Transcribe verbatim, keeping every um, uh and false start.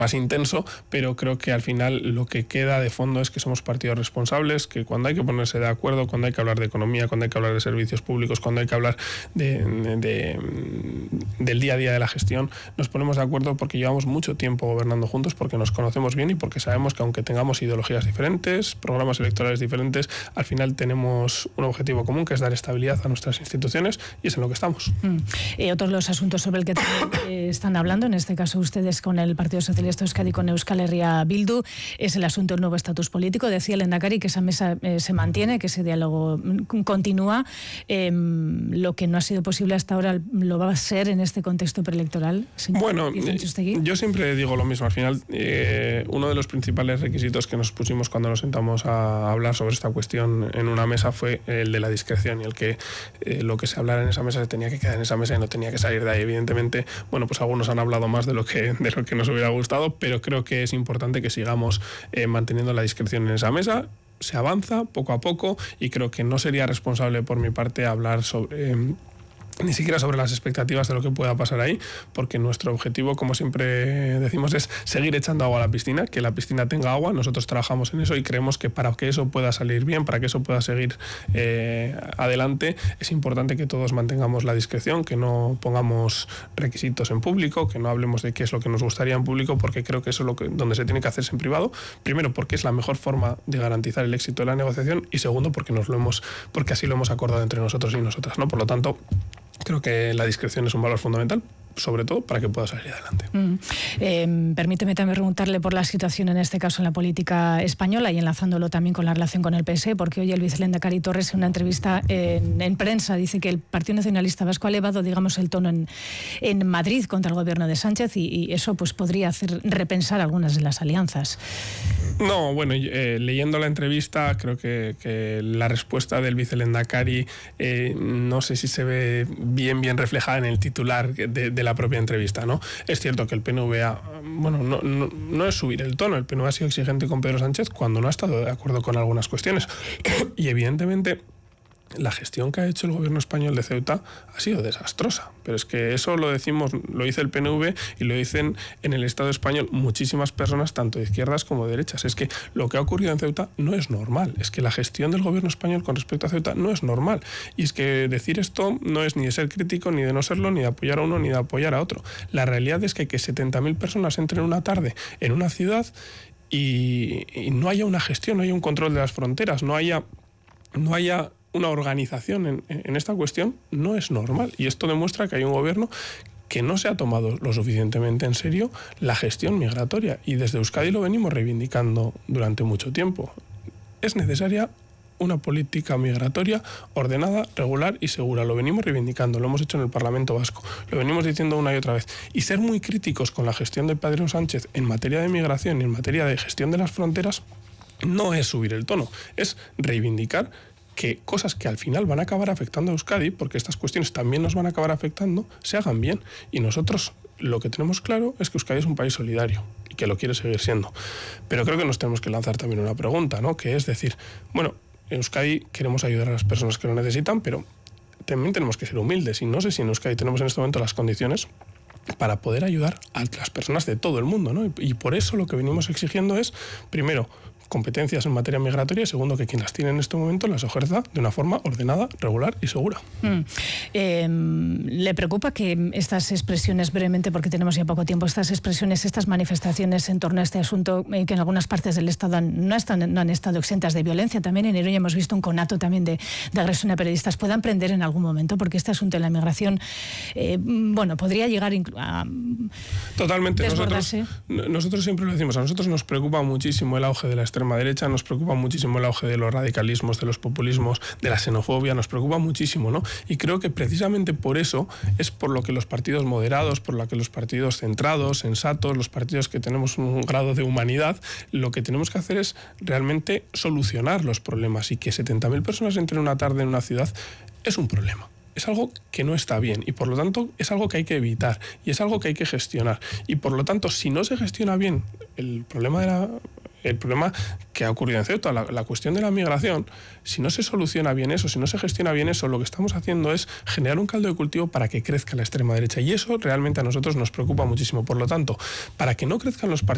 más intenso, pero creo que al final lo que queda de fondo es que somos partidos responsables, que cuando hay que ponerse de acuerdo, cuando hay que hablar de economía, cuando hay que hablar de servicios públicos, cuando hay que hablar de, de, de, del día a día de la gestión, nos ponemos de acuerdo porque llevamos mucho tiempo gobernando juntos, porque nos conocemos bien y porque sabemos que aunque tengamos ideologías diferentes, programas electorales diferentes, al final tenemos un objetivo común, que es dar estabilidad a nuestras instituciones, y es en lo que estamos. Mm. Eh, otros los asuntos sobre el que eh, están hablando, en este caso ustedes con el Partido Socialista de Euskadi, con Euskal Herria Bildu, es el asunto del nuevo estatus político. Decía el Lehendakari que esa mesa eh, se mantiene, que ese diálogo continúa. Eh, lo que no ha sido posible hasta ahora lo va a ser en este contexto preelectoral. Bueno, yo siempre digo lo mismo. Al final, eh, uno de los principales requisitos que nos pusimos cuando nos sentamos a hablar sobre esta cuestión en una mesa fue el de la discreción, y el que eh, lo que se hablara en esa mesa se tenía que quedar en esa mesa y no tenía que salir de ahí. Evidentemente, bueno, pues algunos han hablado más de lo que, de lo que nos hubiera gustado, pero creo que es importante que sigamos eh, manteniendo la discreción en esa mesa. Se avanza poco a poco y creo que no sería responsable por mi parte hablar sobre... Eh, ni siquiera sobre las expectativas de lo que pueda pasar ahí, porque nuestro objetivo, como siempre decimos, es seguir echando agua a la piscina, que la piscina tenga agua. Nosotros trabajamos en eso y creemos que para que eso pueda salir bien, para que eso pueda seguir eh, adelante, es importante que todos mantengamos la discreción, que no pongamos requisitos en público, que no hablemos de qué es lo que nos gustaría en público, porque creo que eso es lo que, donde se tiene que hacerse en privado. Primero, porque es la mejor forma de garantizar el éxito de la negociación, y segundo, porque nos lo hemos, porque así lo hemos acordado entre nosotros y nosotras, ¿no? Por lo tanto, creo que la discreción es un valor fundamental, sobre todo para que pueda salir adelante. Mm. Eh, permíteme también preguntarle por la situación, en este caso en la política española, y enlazándolo también con la relación con el P S E, porque hoy el vicelehendakari Torres, en una entrevista en, en prensa, dice que el Partido Nacionalista Vasco ha elevado, digamos, el tono en, en Madrid contra el gobierno de Sánchez, y, y eso pues podría hacer repensar algunas de las alianzas. No, bueno, eh, leyendo la entrevista, creo que, que la respuesta del vicelehendakari eh, no sé si se ve bien, bien reflejada en el titular de, de la propia entrevista, ¿no? Es cierto que el P N V ha, bueno, no, no, no es subir el tono, el P N V ha sido exigente con Pedro Sánchez cuando no ha estado de acuerdo con algunas cuestiones. Y evidentemente la gestión que ha hecho el gobierno español de Ceuta ha sido desastrosa, pero es que eso lo decimos, lo dice el P N V y lo dicen en el Estado español muchísimas personas, tanto de izquierdas como de derechas. Es que lo que ha ocurrido en Ceuta no es normal, es que la gestión del gobierno español con respecto a Ceuta no es normal, y es que decir esto no es ni de ser crítico, ni de no serlo, ni de apoyar a uno, ni de apoyar a otro. La realidad es que que setenta mil personas entren una tarde en una ciudad y, y no haya una gestión, no haya un control de las fronteras, no haya, no haya una organización en, en esta cuestión, no es normal. Y esto demuestra que hay un gobierno que no se ha tomado lo suficientemente en serio la gestión migratoria. Y desde Euskadi lo venimos reivindicando durante mucho tiempo. Es necesaria una política migratoria ordenada, regular y segura. Lo venimos reivindicando, lo hemos hecho en el Parlamento Vasco, lo venimos diciendo una y otra vez. Y ser muy críticos con la gestión de Pedro Sánchez en materia de migración y en materia de gestión de las fronteras no es subir el tono, es reivindicar que cosas que al final van a acabar afectando a Euskadi, porque estas cuestiones también nos van a acabar afectando, se hagan bien. Y nosotros lo que tenemos claro es que Euskadi es un país solidario y que lo quiere seguir siendo. Pero creo que nos tenemos que lanzar también una pregunta, ¿no? Que es decir, bueno, en Euskadi queremos ayudar a las personas que lo necesitan, pero también tenemos que ser humildes, y no sé si en Euskadi tenemos en este momento las condiciones para poder ayudar a las personas de todo el mundo, ¿no? Y por eso lo que venimos exigiendo es, primero, competencias en materia migratoria, y segundo, que quien las tiene en este momento las ejerza de una forma ordenada, regular y segura. Mm. Eh, ¿Le preocupa que estas expresiones, brevemente, porque tenemos ya poco tiempo, estas expresiones, estas manifestaciones en torno a este asunto, eh, que en algunas partes del Estado han, no, están, no han estado exentas de violencia? También en Iruña hemos visto un conato también de, de agresión a periodistas. ¿Puedan prender en algún momento? Porque este asunto de la migración, eh, bueno, podría llegar a Totalmente. desbordarse. Nosotros, nosotros siempre lo decimos, a nosotros nos preocupa muchísimo el auge de la extrema derecha, nos preocupa muchísimo el auge de los radicalismos, de los populismos, de la xenofobia, nos preocupa muchísimo, ¿no? Y creo que precisamente por eso es por lo que los partidos moderados, por lo que los partidos centrados, sensatos, los partidos que tenemos un grado de humanidad, lo que tenemos que hacer es realmente solucionar los problemas, y que setenta mil personas entren una tarde en una ciudad es un problema. Es algo que no está bien, y por lo tanto es algo que hay que evitar, y es algo que hay que gestionar. Y por lo tanto, si no se gestiona bien el problema de la... el problema que ha ocurrido en Ceuta, la, la cuestión de la migración, si no se soluciona bien eso, si no se gestiona bien eso, lo que estamos haciendo es generar un caldo de cultivo para que crezca la extrema derecha, y eso realmente a nosotros nos preocupa muchísimo. Por lo tanto, para que no crezcan los partidos